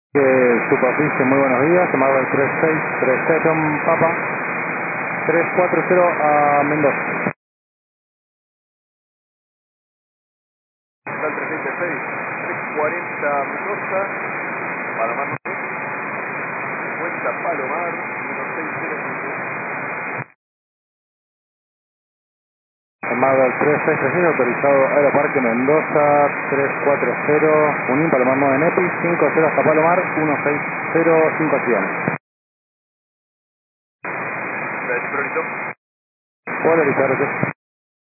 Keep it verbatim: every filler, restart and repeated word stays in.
Eh, Superficie, muy buenos días, tomado el tres seis tres siete Papa tres cuatro cero a Mendoza. Está el trescientos treinta y seis, trescientos cuarenta Mendoza, Palomar cincuenta Palomar, uno seis cero cinco. Tomado el tres seis tres seis, autorizado Aeroparque Mendoza tres cuatro cero, Unín Palomar nueve Nepi, cinco cero hasta Palomar, uno seis cero cinco acciones. ¿La de Ciprolito? Polarizar,